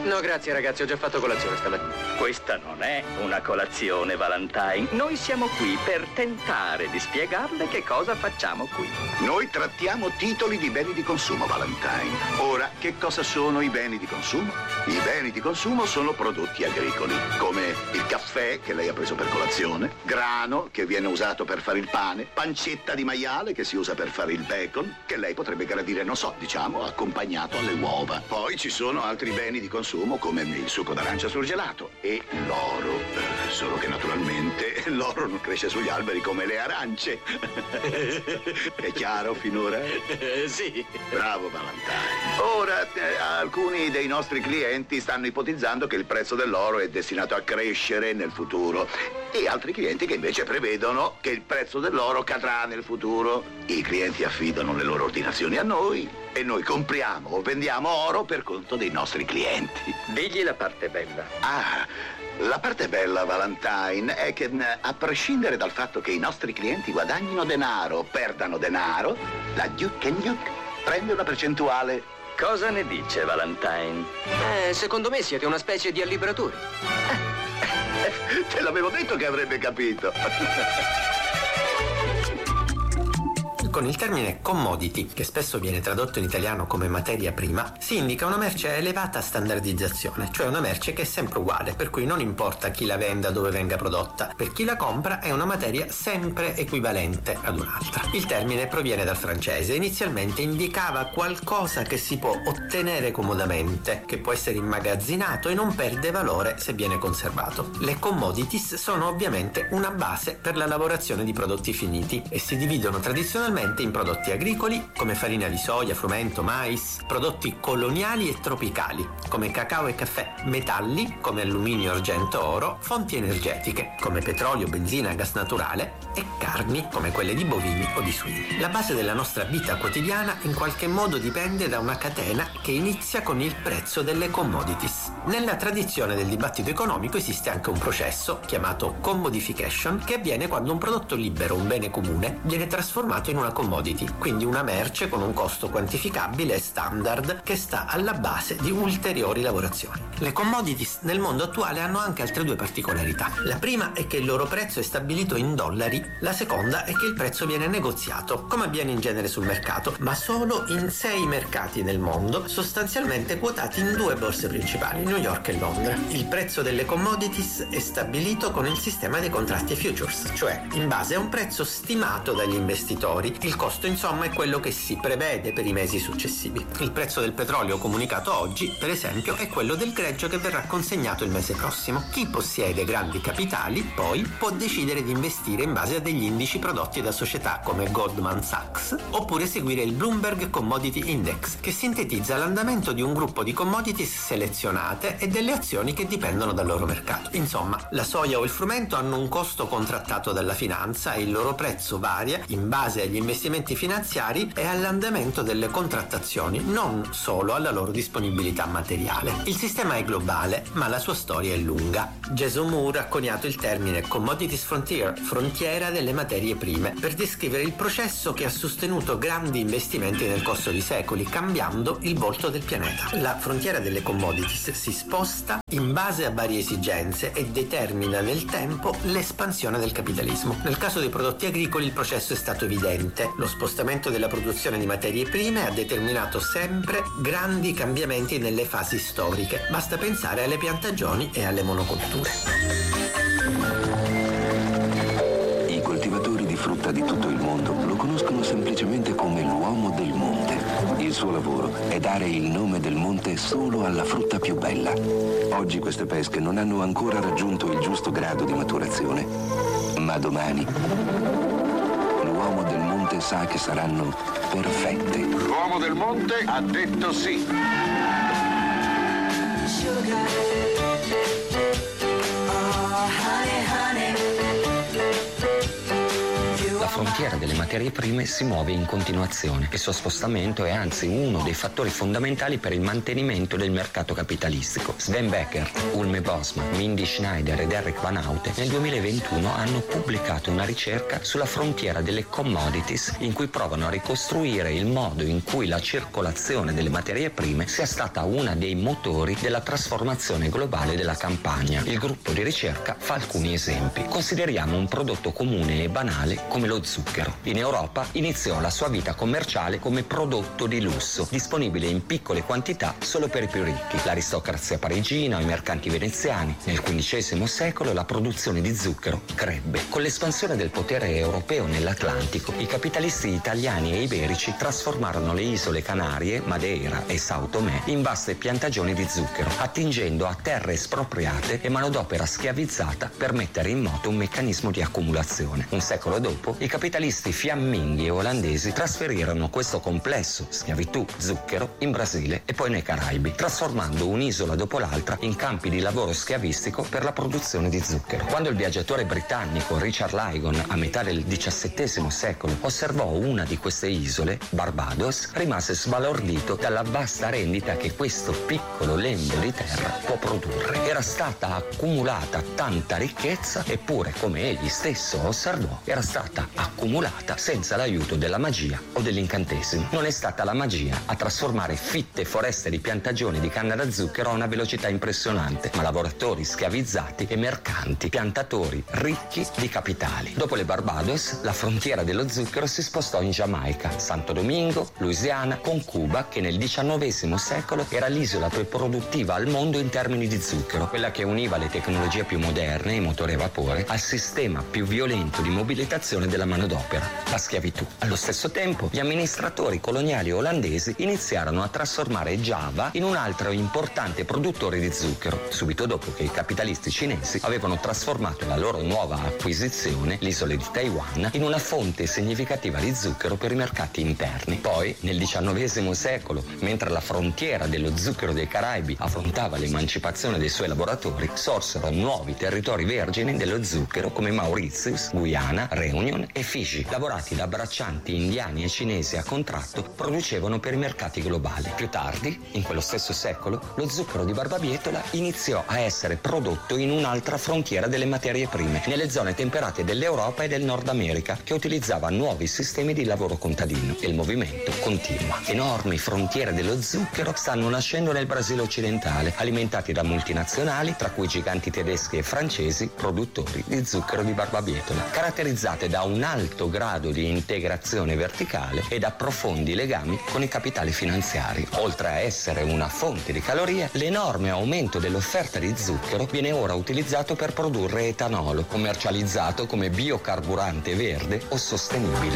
No, grazie ragazzi, ho già fatto colazione stamattina. Questa non è una colazione, Valentine. Noi siamo qui per tentare di spiegarle che cosa facciamo qui. Noi trattiamo titoli di beni di consumo, Valentine. Ora, che cosa sono i beni di consumo? I beni di consumo sono prodotti agricoli, come il caffè che lei ha preso per colazione, grano che viene usato per fare il pane, pancetta di maiale che si usa per fare il bacon, che lei potrebbe gradire, non so, diciamo, accompagnato alle uova. Poi ci sono altri beni di consumo come il succo d'arancia surgelato e l'oro, solo che naturalmente l'oro non cresce sugli alberi come le arance. È chiaro finora? Sì. Bravo Valentine. Ora, alcuni dei nostri clienti stanno ipotizzando che il prezzo dell'oro è destinato a crescere nel futuro e altri clienti che invece prevedono che il prezzo dell'oro cadrà nel futuro. I clienti affidano le loro ordinazioni a noi e noi compriamo o vendiamo oro per conto dei nostri clienti. Digli la parte bella. La parte bella, Valentine, è che a prescindere dal fatto che i nostri clienti guadagnino denaro o perdano denaro, la Duke Duke prende una percentuale. Cosa ne dice, Valentine? Secondo me siete una specie di alliberatori. Te l'avevo detto che avrebbe capito. Con il termine commodity, che spesso viene tradotto in italiano come materia prima, si indica una merce a elevata standardizzazione, cioè una merce che è sempre uguale, per cui non importa chi la venda, dove venga prodotta. Per chi la compra è una materia sempre equivalente ad un'altra. Il termine proviene dal francese, inizialmente indicava qualcosa che si può ottenere comodamente, che può essere immagazzinato e non perde valore se viene conservato. Le commodities sono ovviamente una base per la lavorazione di prodotti finiti e si dividono tradizionalmente in prodotti agricoli come farina di soia, frumento, mais, prodotti coloniali e tropicali come cacao e caffè, metalli come alluminio, argento, oro, fonti energetiche come petrolio, benzina, gas naturale e carni come quelle di bovini o di suini. La base della nostra vita quotidiana in qualche modo dipende da una catena che inizia con il prezzo delle commodities. Nella tradizione del dibattito economico esiste anche un processo chiamato commodification che avviene quando un prodotto libero, un bene comune, viene trasformato in una commodity, quindi una merce con un costo quantificabile e standard che sta alla base di ulteriori lavorazioni. Le commodities nel mondo attuale hanno anche altre due particolarità. La prima è che il loro prezzo è stabilito in dollari, la seconda è che il prezzo viene negoziato, come avviene in genere sul mercato, ma solo in 6 mercati nel mondo, sostanzialmente quotati in 2 borse principali, New York e Londra. Il prezzo delle commodities è stabilito con il sistema dei contratti futures, cioè in base a un prezzo stimato dagli investitori. Il costo insomma è quello che si prevede per i mesi successivi. Il prezzo del petrolio comunicato oggi, per esempio, è quello del greggio che verrà consegnato il mese prossimo. Chi possiede grandi capitali poi può decidere di investire in base a degli indici prodotti da società come Goldman Sachs oppure seguire il Bloomberg Commodity Index, che sintetizza l'andamento di un gruppo di commodities selezionate e delle azioni che dipendono dal loro mercato. Insomma, la soia o il frumento hanno un costo contrattato dalla finanza e il loro prezzo varia in base agli investimenti finanziari e all'andamento delle contrattazioni, non solo alla loro disponibilità materiale. Il sistema è globale, ma la sua storia è lunga. Jason Moore ha coniato il termine Commodities Frontier, frontiera delle materie prime, per descrivere il processo che ha sostenuto grandi investimenti nel corso di secoli, cambiando il volto del pianeta. La frontiera delle commodities si sposta in base a varie esigenze e determina nel tempo l'espansione del capitalismo. Nel caso dei prodotti agricoli il processo è stato evidente. Lo spostamento della produzione di materie prime ha determinato sempre grandi cambiamenti nelle fasi storiche. Basta pensare alle piantagioni e alle monocolture. I coltivatori di frutta di tutto il mondo lo conoscono semplicemente come l'uomo del monte. Il suo lavoro è dare il nome del monte solo alla frutta più bella. Oggi queste pesche non hanno ancora raggiunto il giusto grado di maturazione, ma domani l'uomo del monte sa che saranno perfette. L'uomo del monte ha detto sì. La frontiera delle materie prime si muove in continuazione. Il suo spostamento è anzi uno dei fattori fondamentali per il mantenimento del mercato capitalistico. Sven Beckert, Ulme Bosman, Mindy Schneider ed Eric Van Houten nel 2021 hanno pubblicato una ricerca sulla frontiera delle commodities in cui provano a ricostruire il modo in cui la circolazione delle materie prime sia stata una dei motori della trasformazione globale della campagna. Il gruppo di ricerca fa alcuni esempi. Consideriamo un prodotto comune e banale come lo zucchero. In Europa iniziò la sua vita commerciale come prodotto di lusso, disponibile in piccole quantità solo per i più ricchi. L'aristocrazia parigina o i mercanti veneziani. Nel XV secolo la produzione di zucchero crebbe. Con l'espansione del potere europeo nell'Atlantico, i capitalisti italiani e iberici trasformarono le isole Canarie, Madeira e Sao Tomé in vaste piantagioni di zucchero, attingendo a terre espropriate e manodopera schiavizzata per mettere in moto un meccanismo di accumulazione. Un secolo dopo, i capitalisti fiamminghi e olandesi trasferirono questo complesso, schiavitù, zucchero, in Brasile e poi nei Caraibi, trasformando un'isola dopo l'altra in campi di lavoro schiavistico per la produzione di zucchero. Quando il viaggiatore britannico Richard Lygon, a metà del XVII secolo, osservò una di queste isole, Barbados, rimase sbalordito dalla vasta rendita che questo piccolo lembo di terra può produrre. Era stata accumulata tanta ricchezza, eppure, come egli stesso osservò, era stata accumulata senza l'aiuto della magia o dell'incantesimo. Non è stata la magia a trasformare fitte foreste di piantagioni di canna da zucchero a una velocità impressionante, ma lavoratori schiavizzati e mercanti, piantatori ricchi di capitali. Dopo le Barbados, la frontiera dello zucchero si spostò in Giamaica, Santo Domingo, Louisiana, con Cuba, che nel XIX secolo era l'isola più produttiva al mondo in termini di zucchero, quella che univa le tecnologie più moderne, i motori a vapore, al sistema più violento di mobilitazione della manodopera, la schiavitù. Allo stesso tempo, gli amministratori coloniali olandesi iniziarono a trasformare Giava in un altro importante produttore di zucchero, subito dopo che i capitalisti cinesi avevano trasformato la loro nuova acquisizione, l'isola di Taiwan, in una fonte significativa di zucchero per i mercati interni. Poi, nel XIX secolo, mentre la frontiera dello zucchero dei Caraibi affrontava l'emancipazione dei suoi lavoratori, sorsero nuovi territori vergini dello zucchero come Mauritius, Guyana, Reunion e Fiji. Lavorati da braccianti indiani e cinesi a contratto, producevano per i mercati globali. Più tardi, in quello stesso secolo, lo zucchero di barbabietola iniziò a essere prodotto in un'altra frontiera delle materie prime, nelle zone temperate dell'Europa e del Nord America, che utilizzava nuovi sistemi di lavoro contadino. E il movimento continua. Enormi frontiere dello zucchero stanno nascendo nel Brasile occidentale, alimentati da multinazionali, tra cui giganti tedeschi e francesi, produttori di zucchero di barbabietola, caratterizzate da un alto grado di integrazione verticale e da profondi legami con i capitali finanziari. Oltre a essere una fonte di calorie, l'enorme aumento dell'offerta di zucchero viene ora utilizzato per produrre etanolo, commercializzato come biocarburante verde o sostenibile.